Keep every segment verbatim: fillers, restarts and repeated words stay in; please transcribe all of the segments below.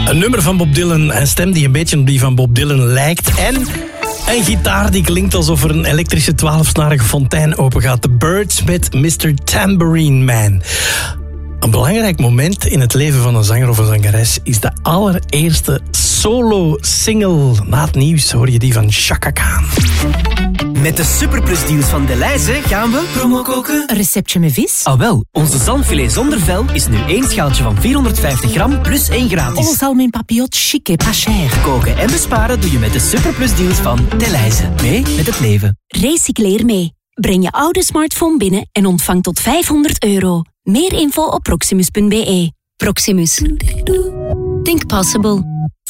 Een nummer van Bob Dylan, een stem die een beetje op die van Bob Dylan lijkt. En een gitaar die klinkt alsof er een elektrische twaalfsnarige fontein opengaat. The Byrds met mister Tambourine Man. Een belangrijk moment in het leven van een zanger of een zangeres is de allereerste solo-single. Na het nieuws hoor je die van Chaka Khan. Met de Superplus deals van Delhaize gaan we promo koken. Een receptje met vis? Ah wel, onze zalmfilet zonder vel is nu één schaaltje van vierhonderdvijftig gram plus één gratis. Oh, zalm in papillot, chic et pas cher. Koken en besparen doe je met de Superplus deals van Delhaize. Mee met het leven. Recycleer mee. Breng je oude smartphone binnen en ontvang tot vijfhonderd euro. Meer info op proximus punt b e. Proximus. Think possible.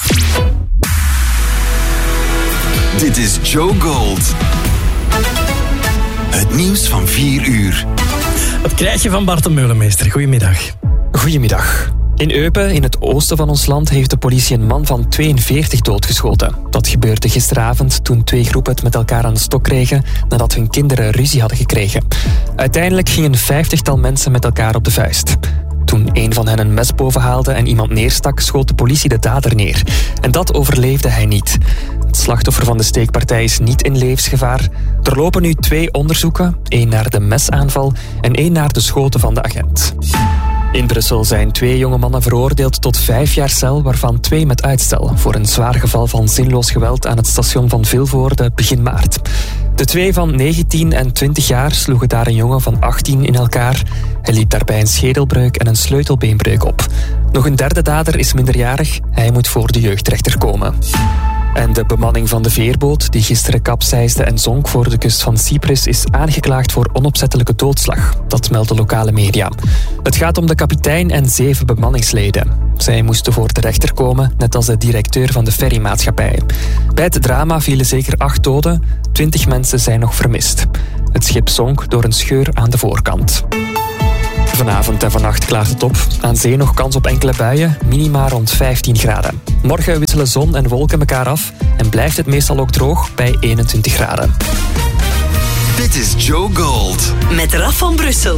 Dit is Joe Gold. Het nieuws van vier uur. Het krijtje van Bart de Meulemeester. Goedemiddag. Goedemiddag. In Eupen, in het oosten van ons land, heeft de politie een man van tweeënveertig doodgeschoten. Dat gebeurde gisteravond toen twee groepen het met elkaar aan de stok kregen nadat hun kinderen ruzie hadden gekregen. Uiteindelijk gingen een vijftigtal mensen met elkaar op de vuist. Toen een van hen een mes bovenhaalde en iemand neerstak, schoot de politie de dader neer. En dat overleefde hij niet. Het slachtoffer van de steekpartij is niet in levensgevaar. Er lopen nu twee onderzoeken, één naar de mesaanval en één naar de schoten van de agent. In Brussel zijn twee jonge mannen veroordeeld tot vijf jaar cel, waarvan twee met uitstel, voor een zwaar geval van zinloos geweld aan het station van Vilvoorde begin maart. De twee van negentien en twintig jaar sloegen daar een jongen van achttien in elkaar. Hij liep daarbij een schedelbreuk en een sleutelbeenbreuk op. Nog een derde dader is minderjarig. Hij moet voor de jeugdrechter komen. En de bemanning van de veerboot, die gisteren kapseisde en zonk voor de kust van Cyprus, is aangeklaagd voor onopzettelijke doodslag. Dat melden lokale media. Het gaat om de kapitein en zeven bemanningsleden. Zij moesten voor de rechter komen, net als de directeur van de ferrymaatschappij. Bij het drama vielen zeker acht doden, twintig mensen zijn nog vermist. Het schip zonk door een scheur aan de voorkant. Vanavond en vannacht klaart het op. Aan zee nog kans op enkele buien, minima rond vijftien graden. Morgen wisselen zon en wolken elkaar af en blijft het meestal ook droog bij eenentwintig graden. Dit is Joe Gold. Met Raf van Brussel.